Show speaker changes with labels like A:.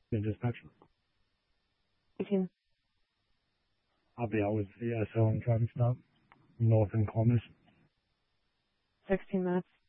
A: The dispatch.
B: 18.
A: I'll be out with the SL and trying to stop north and Columbus.
B: 16 minutes.